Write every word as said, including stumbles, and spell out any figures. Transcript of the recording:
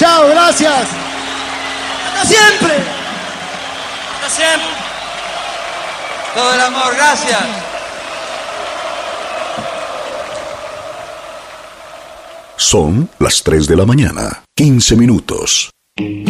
Chao, gracias. Hasta siempre. Hasta siempre. Todo el amor, gracias. Son las tres de la mañana, quince minutos.